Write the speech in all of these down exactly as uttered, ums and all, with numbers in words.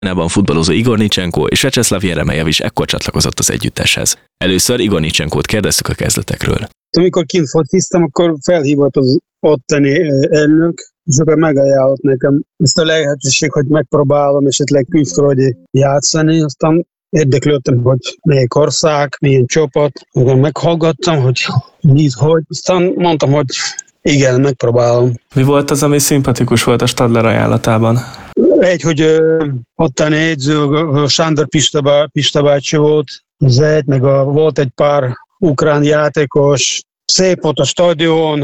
Ukrajnában futballozó Igor Nicsenko és Vyacheslav Jeremejev is ekkor csatlakozott az együtteshez. Először Igor Nicsenkót kérdeztük a kezdetekről. Amikor kint fociztam, akkor felhívott az ottani elnök, és akkor megajánlott nekem ezt a lehetőség, hogy megpróbálom esetleg külföldi játszani. Aztán érdeklődtem, hogy melyik ország, milyen csapat. Akkor meghallgattam, hogy mit, hogy. Aztán mondtam, hogy igen, megpróbálom. Mi volt az, ami szimpatikus volt a Stadler ajánlatában? Egy, hogy ö, ottani edző, Sándor Pista, Pista bácsi volt, az egy, meg a, volt egy pár ukrán játékos, szép volt a stadion,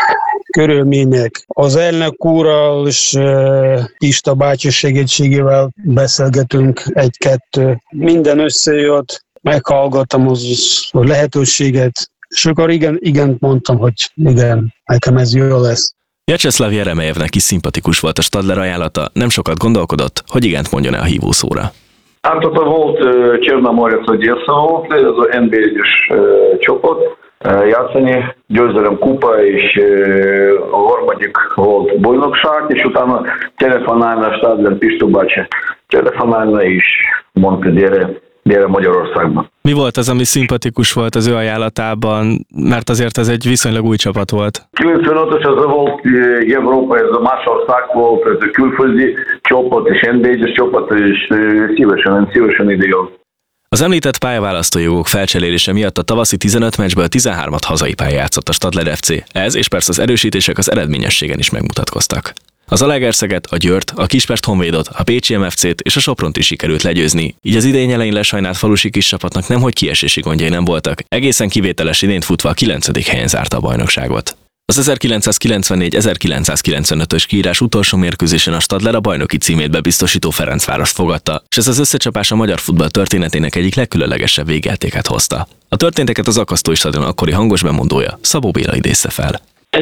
körülmények. Az elnök úrral és uh, Pista bácsi segítségével beszélgetünk egy-kettő. Minden összejött, meghallgattam az a lehetőséget, és akkor igen, igen mondtam, hogy igen, nekem ez jó lesz. Vyacheslav Jeremejevnek is szimpatikus volt a Stadler ajánlata, nem sokat gondolkodott, hogy igent mondjon-e a hívószóra. Hát ott volt Csernamorec Odessa volt, ez az en bé egyes csapat játszani, győzelem kupa, és a harmadik volt bajnokság, és utána telefonálna a Stadler Pista bácsi, telefonálna és mondta, gyere, gyere Magyarországban. Mi volt az, ami szimpatikus volt az ő ajánlatában, mert azért ez egy viszonylag új csapat volt? kilencvenötös az volt Európa, ez a más ország volt, ez a külföldi csapat, és en bé egyes csapat, és szívesen, szívesen ide jön. Az említett pályaválasztói jogok felcserélése miatt a tavaszi tizenöt meccsből tizenhármat hazai pályán játszott a Stadler ef cé. Ez és persze az erősítések az eredményességen is megmutatkoztak. Az Zalaegerszeget, a Győrt, a Kispest Honvédot, a Pécsi em ef cét és a Sopront is sikerült legyőzni, így az idény elején lesajnált falusi kis csapatnak nemhogy kiesési gondjai nem voltak, egészen kivételes idényt futva a kilencedik helyen zárta a bajnokságot. Az ezerkilencszázkilencvennégy ezerkilencszázkilencvenötös kiírás utolsó mérkőzésen a Stadler a bajnoki címét bebiztosító Ferencvárost fogadta, és ez az összecsapás a magyar futball történetének egyik legkülönlegesebb végjátékát hozta. A történteket az Akasztói Stadion akkori hangos bemondója, Szabó Béla idézte fel.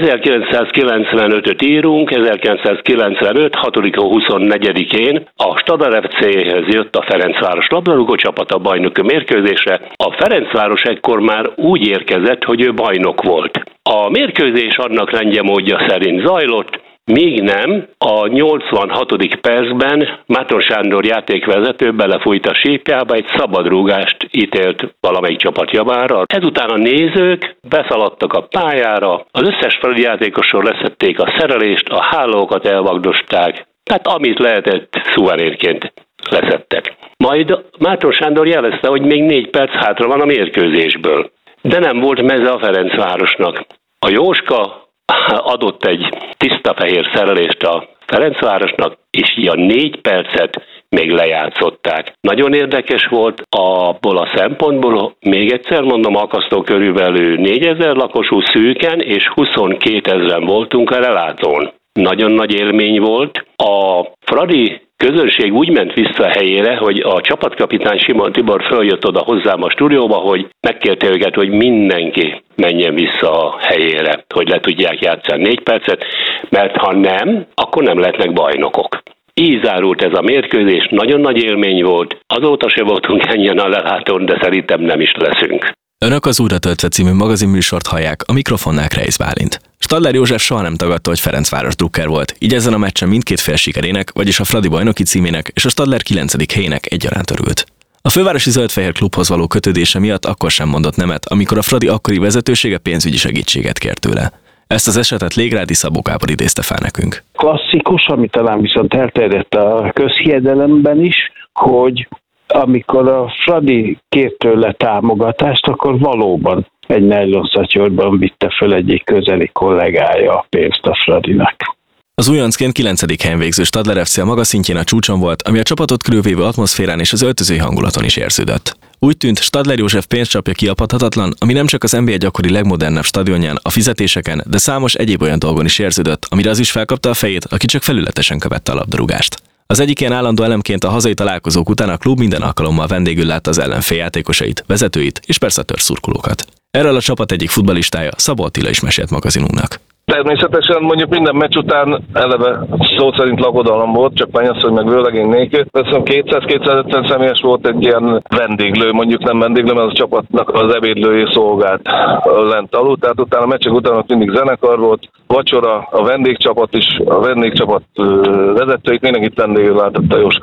ezerkilencszázkilencvenötöt írunk, ezerkilencszázkilencvenöt. hatodika huszonnegyedikén a Stadler ef céhez jött a Ferencváros labdarúgó csapata a bajnoki mérkőzésre. A Ferencváros ekkor már úgy érkezett, hogy ő bajnok volt. A mérkőzés annak rendje módja szerint zajlott, míg nem, a nyolcvanhatodik percben Máton Sándor játékvezető belefújt a sípjába, egy szabadrúgást ítélt valamelyik csapat javára. Ezután a nézők beszaladtak a pályára, az összes Fradi játékosról leszették a szerelést, a hálókat elvagdosták, tehát amit lehetett szuverénként leszettek. Majd Máton Sándor jelezte, hogy még négy perc hátra van a mérkőzésből, de nem volt meze a Ferencvárosnak. A Jóska adott egy tiszta fehér szerelést a Ferencvárosnak, és így a négy percet még lejátszották. Nagyon érdekes volt abból a szempontból, még egyszer mondom, Akasztó körülbelül négyezer lakosú szűken, és huszonkétezren voltunk a relátón. Nagyon nagy élmény volt. A Fradi közönség úgy ment vissza a helyére, hogy a csapatkapitány Simon Tibor följött oda hozzám a stúdióba, hogy megkérte őket, hogy mindenki menjen vissza a helyére, hogy le tudják játszani négy percet, mert ha nem, akkor nem lehetnek bajnokok. Így zárult ez a mérkőzés, nagyon nagy élmény volt, azóta se voltunk ennyien a lelátón, de szerintem nem is leszünk. Önök az Újra töltve című magazinműsort hallják, a mikrofonnál Kreisz Bálint. Stadler József soha nem tagadta, hogy Ferencváros drukker volt, így ezen a meccsen mindkét fél sikerének, vagyis a Fradi bajnoki címének és a Stadler kilencedik helyének egyaránt örült. A fővárosi zöldfehér klubhoz való kötődése miatt akkor sem mondott nemet, amikor a Fradi akkori vezetősége pénzügyi segítséget kért tőle. Ezt az esetet Légrádi Szabó Gábor idézte fel nekünk. Klasszikus, ami talán viszont elterjedt a közhiedelemben is, hogy amikor a Fradi kért tőle támogatást, akkor valóban egy nejlonszatyorban vitte föl egyik közeli kollégája a pénzt a Fradinak. Az újoncként kilencedik helyen végző Stadler ef cé a maga szintjén a csúcson volt, ami a csapatot körülvévő atmoszférán és az öltözői hangulaton is érződött. Úgy tűnt, Stadler József pénzcsapja kiapadhatatlan, ami nem csak az en bé egy akkori legmodernebb stadionján, a fizetéseken, de számos egyéb olyan dolgon is érződött, amire az is felkapta a fejét, aki csak felületesen követte a labdarúgást. Az egyik ilyen állandó elemként a hazai találkozók után a klub minden alkalommal vendégül látta az ellenfél játékosait, vezetőit és persze a törzszurkolókat. Erről a csapat egyik futballistája, Szabó Attila is mesélt magazinunknak. Természetesen mondjuk minden meccs után eleve szó szerint lakodalom volt, csak mennyasszony meg vőlegény nélkül. Persze kétszáz-kétszázötven személyes volt egy ilyen vendéglő, mondjuk nem vendéglő, mert az a csapatnak az ebédlői szolgált lent alul. Tehát utána a meccsek után ott mindig zenekar volt, vacsora, a vendégcsapat is, a vendégcsapat vezetőit, mindenkit vendégül látott a Jóska.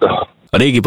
A régi